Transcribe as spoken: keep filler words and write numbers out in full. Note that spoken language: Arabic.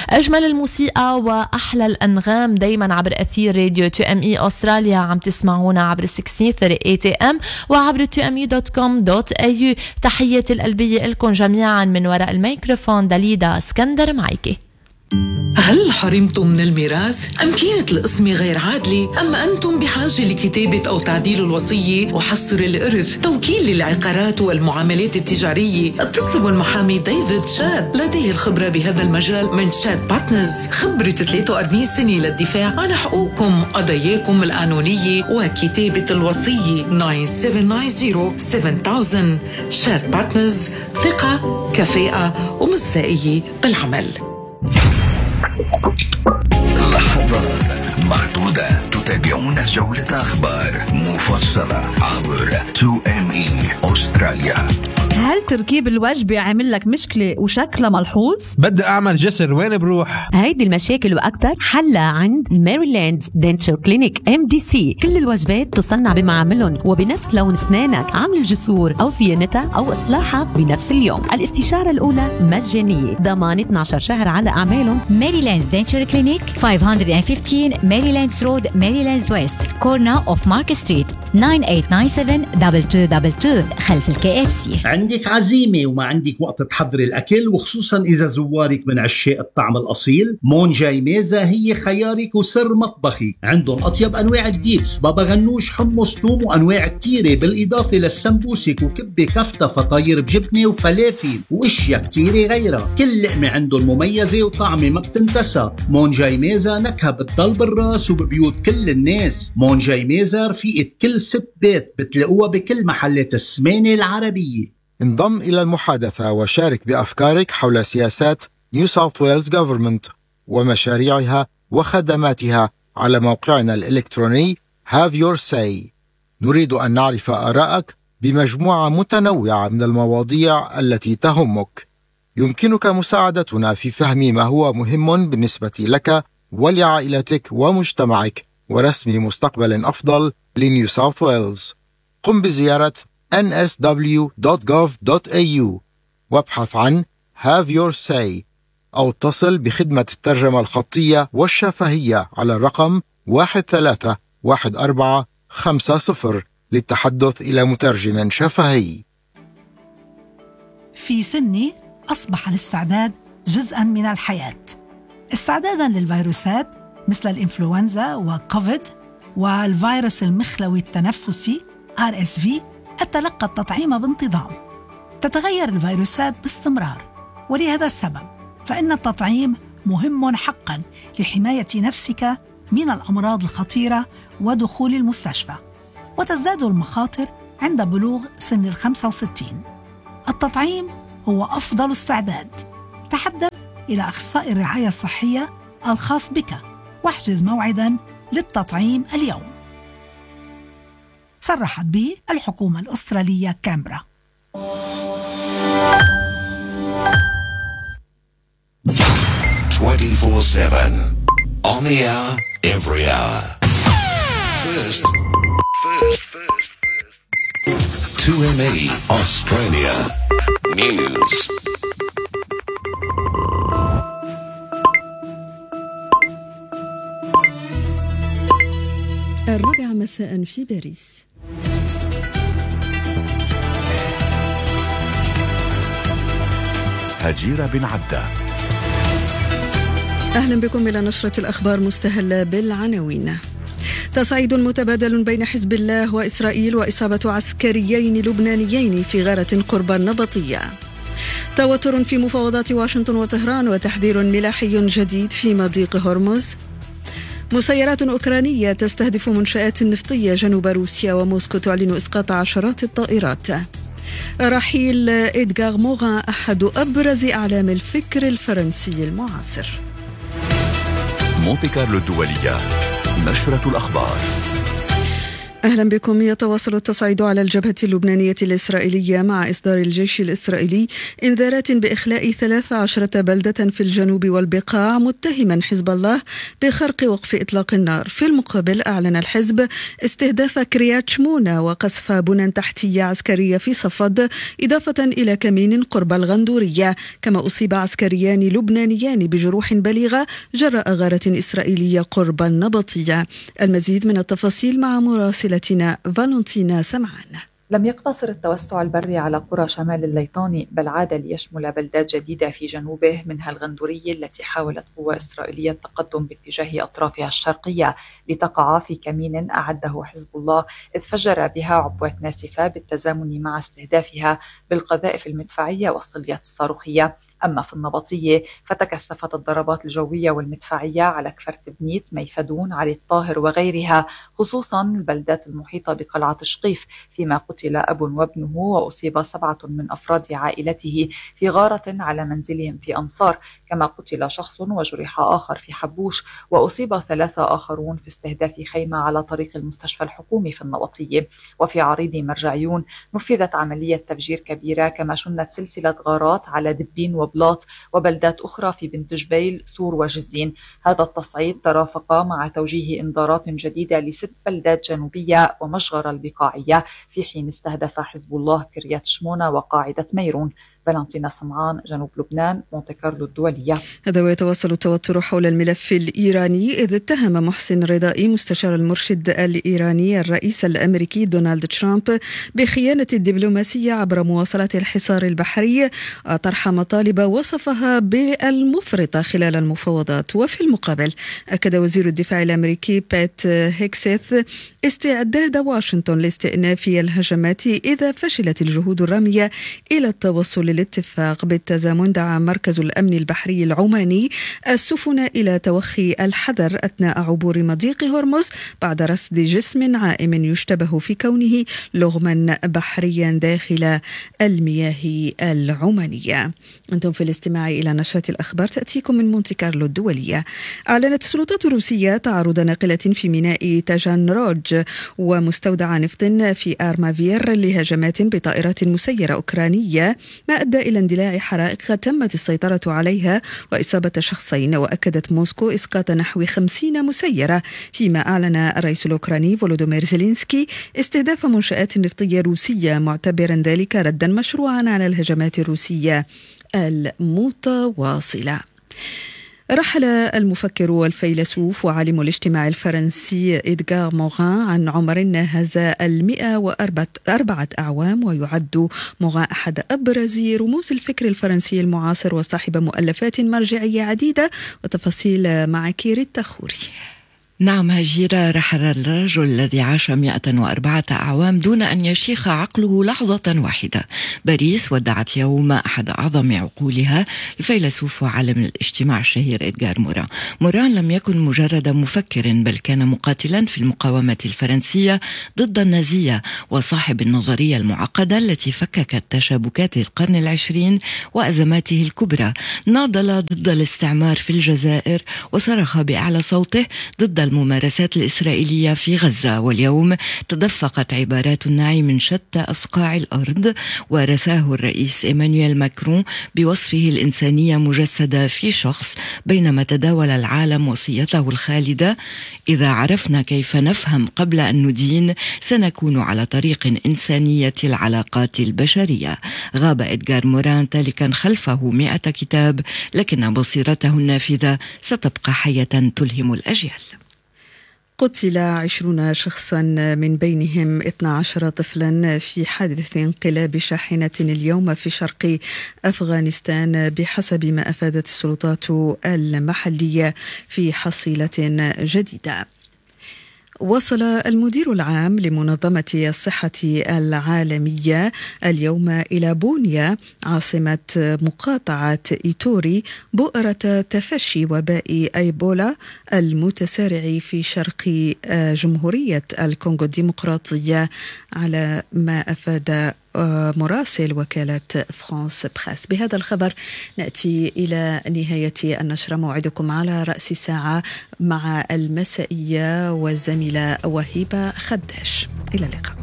أجمل الموسيقى وأحلى الأنغام دايما عبر أثير راديو تو ام اي أستراليا. عم تسمعونا عبر ستمية وثمانين اي ام وعبر تو ام اي دوت كوم دوت اي يو. تحياتي القلبية لكم جميعا من وراء الميكروفون داليدا اسكندر معيكي. هل حرمتم من الميراث؟ أم كانت القسمة غير عادلة؟ أم أنتم بحاجة لكتابة أو تعديل الوصية وحصر الإرث؟ توكيل للعقارات والمعاملات التجارية؟ اتصلوا بالمحامي ديفيد شاد، لديه الخبرة بهذا المجال من شاد بارتنرز، خبرة ثلاثة وأربعين سنة للدفاع عن حقوقكم، قضاياكم القانونية وكتابة الوصية. تسعة سبعة تسعة صفر سبعة ألف. شاد بارتنرز، ثقة، كفاءة ومصداقية بالعمل. لحظات معدودة تتابعون جولة أخبار مفصلة عبر تو ام اي أستراليا. هل تركيب الوجبة عامل لك مشكلة وشكلها ملحوظ؟ بدي أعمل جسر، وين بروح؟ هيدي المشاكل وأكتر حلها عند ماريلاند دنتشر كلينيك ام دي سي. كل الوجبات تصنع بمعاملهم وبنفس لون أسنانك. عمل الجسور أو صيانتها أو إصلاحها بنفس اليوم. الاستشارة الأولى مجانية، ضمان اثني عشر شهر على أعمالهم. ماريلاند دنتشر كلينيك خمسمية وخمستاشر ماريلاند رود، ماريلاند ويست، كورنا أوف مارك ستريت، تسعة ثمانية تسعة سبعة اثنين اثنين اثنين اثنين خلف الكي اف سي. عندك عزيمة وما عندك وقت تحضري الأكل، وخصوصا إذا زوارك من عشاق الطعم الأصيل، مون جاي ميزة هي خيارك وسر مطبخي. عندهم أطيب أنواع الديبس، بابا غنوش، حمص، توم، وأنواع كتيرة، بالإضافة للسمبوسك وكبة كفتة، فطاير بجبنة وفلافل وإشياء كتيرة غيرها. كل لقمة عندهم مميزة وطعمة ما بتنتسى. مون جاي ميزة نكهة بتضل بالراس وببيوت كل الناس. مون جاي ميزة رفيقة كل ست بيت، بتلاقوها بكل محلات السمانة العربية. انضم إلى المحادثة وشارك بأفكارك حول سياسات نيو ساوث ويلز Government ومشاريعها وخدماتها على موقعنا الإلكتروني Have Your Say. نريد أن نعرف آراءك بمجموعة متنوعة من المواضيع التي تهمك. يمكنك مساعدتنا في فهم ما هو مهم بالنسبة لك ولعائلتك ومجتمعك ورسم مستقبل أفضل لنيو ساوث ويلز. قم بزيارة إن إس دبليو دوت جوف دوت إيه يو وابحث عن Have Your Say أو اتصل بخدمة الترجمة الخطية والشفهية على الرقم واحد ثلاثة واحد أربعة خمسة صفر للتحدث إلى مترجم شفهي. في سني أصبح الاستعداد جزءاً من الحياة، استعداداً للفيروسات مثل الإنفلونزا وكوفيد والفيروس المخلوي التنفسي آر إس في. أتلقى التطعيم بانتظام. تتغير الفيروسات باستمرار، ولهذا السبب فإن التطعيم مهم حقاً لحماية نفسك من الأمراض الخطيرة ودخول المستشفى، وتزداد المخاطر عند بلوغ سن الخمسة وستين. التطعيم هو أفضل استعداد. تحدث إلى أخصائي الرعاية الصحية الخاص بك واحجز موعداً للتطعيم اليوم. صرحت به الحكومة الأسترالية كامبرا. twenty-four seven on the hour, every hour. First, first, first, first. two M E Australia News. الرابعة مساء في باريس. هجيرة بن عدة. أهلا بكم إلى نشرة الأخبار مستهلة بالعناوين. تصعيد متبادل بين حزب الله وإسرائيل وإصابة عسكريين لبنانيين في غارة قرب النبطية. توتر في مفاوضات واشنطن وطهران وتحذير ملاحي جديد في مضيق هرمز. مسيرات أوكرانية تستهدف منشآت نفطية جنوب روسيا، وموسكو تعلن إسقاط عشرات الطائرات. رحيل إدغار موغان أحد أبرز أعلام الفكر الفرنسي المعاصر. مونتي كارلو الدولية، نشرة الأخبار. أهلا بكم. يتواصل التصعيد على الجبهة اللبنانية الإسرائيلية مع إصدار الجيش الإسرائيلي إنذارات بإخلاء ثلاث عشرة بلدة في الجنوب والبقاع، متهما حزب الله بخرق وقف إطلاق النار. في المقابل أعلن الحزب استهداف كريات شمونة وقصف بنى تحتية عسكرية في صفد، إضافة إلى كمين قرب الغندورية. كما أصيب عسكريان لبنانيان بجروح بليغة جراء غارة إسرائيلية قرب النبطية. المزيد من التفاصيل مع مراسلتنا فالنتينا سمعان. لم يقتصر التوسع البري على قرى شمال الليطاني، بل عاد ليشمل بلدات جديدة في جنوبه، منها الغندورية التي حاولت قوى إسرائيلية التقدم باتجاه أطرافها الشرقية لتقع في كمين أعده حزب الله، إذ فجر بها عبوات ناسفة بالتزامن مع استهدافها بالقذائف المدفعية والصليات الصاروخية. أما في النبطية فتكثفت الضربات الجوية والمدفعية على كفر تبنيت، ميفدون، علي الطاهر وغيرها، خصوصا البلدات المحيطة بقلعة شقيف، فيما قتل أب وابنه وأصيب سبعة من أفراد عائلته في غارة على منزلهم في أنصار. كما قتل شخص وجرح آخر في حبوش، وأصيب ثلاثة آخرون في استهداف خيمة على طريق المستشفى الحكومي في النبطية. وفي عريض مرجعيون نفذت عملية تفجير كبيرة، كما شنت سلسلة غارات على دبين وبلاط وبلدات أخرى في بنت جبيل، سور وجزين. هذا التصعيد ترافق مع توجيه إنذارات جديدة لست بلدات جنوبية ومشغر البقاعية، في حين استهدف حزب الله كريات شمونة وقاعدة ميرون. فالنتينا سمعان، جنوب لبنان، مونتي كارلو الدولية. هذا ويتواصل التوتر حول الملف الإيراني، إذ اتهم محسن رضائي مستشار المرشد الإيراني الرئيس الأمريكي دونالد ترامب بخيانة الدبلوماسية عبر مواصلة الحصار البحري، طرح مطالب وصفها بالمفرطة خلال المفاوضات. وفي المقابل أكد وزير الدفاع الأمريكي بيت هيكسيث استعداد واشنطن لاستئناف الهجمات إذا فشلت الجهود الرامية إلى التوصل الاتفاق. بالتزامن دعا مركز الأمن البحري العماني السفن إلى توخي الحذر أثناء عبور مضيق هرمز بعد رصد جسم عائم يشتبه في كونه لغما بحريا داخل المياه العمانية. أنتم في الاستماع إلى نشرة الأخبار تأتيكم من مونتي كارلو الدولية. أعلنت السلطات الروسية تعرض ناقلة في ميناء تاجانروج ومستودع نفط في آرمافير لهجمات بطائرات مسيرة أوكرانية، ما أدى إلى اندلاع حرائق تمت السيطرة عليها وإصابة شخصين. وأكدت موسكو إسقاط نحو خمسين مسيرة، فيما أعلن الرئيس الأوكراني فولودومير زيلينسكي استهداف منشآت نفطية روسية، معتبرا ذلك ردا مشروعا على الهجمات الروسية المتواصلة. رحل المفكر والفيلسوف وعالم الاجتماع الفرنسي إدغار موغان عن عمر ناهز المئة وأربعة أعوام، ويعد موغان أحد أبرز رموز الفكر الفرنسي المعاصر وصاحب مؤلفات مرجعية عديدة. وتفاصيل مع كيري التخوري. نعم هجيرة، رحل الرجل الذي عاش مئة وأربعة أعوام دون أن يشيخ عقله لحظة واحدة. باريس ودعت اليوم أحد أعظم عقولها، الفيلسوف وعالم الاجتماع الشهير إدغار موران. موران لم يكن مجرد مفكر، بل كان مقاتلا في المقاومة الفرنسية ضد النازية، وصاحب النظرية المعقدة التي فككت تشابكات القرن العشرين وأزماته الكبرى. ناضل ضد الاستعمار في الجزائر، وصرخ بأعلى صوته ضد الممارسات الإسرائيلية في غزة. واليوم تدفقت عبارات النعي من شتى أصقاع الأرض، ورثاه الرئيس إيمانويل ماكرون بوصفه الإنسانية مجسدة في شخص، بينما تداول العالم وصيته الخالدة: إذا عرفنا كيف نفهم قبل أن ندين سنكون على طريق إنسانية العلاقات البشرية. غاب إدغار موران تالكا خلفه مئة كتاب، لكن بصيرته النافذة ستبقى حية تلهم الأجيال. قتل عشرون شخصا من بينهم اثنا عشر طفلا في حادث انقلاب شاحنة اليوم في شرق أفغانستان، بحسب ما أفادت السلطات المحلية في حصيلة جديدة. وصل المدير العام لمنظمة الصحة العالمية اليوم إلى بونيا عاصمة مقاطعة إيتوري بؤرة تفشي وباء إيبولا المتسارع في شرق جمهورية الكونغو الديمقراطية، على ما أفاد مراسل وكالة فرانس بريس. بهذا الخبر نأتي إلى نهاية النشرة. موعدكم على رأس الساعة مع المسائية والزميلة وهيبة خداش. إلى اللقاء.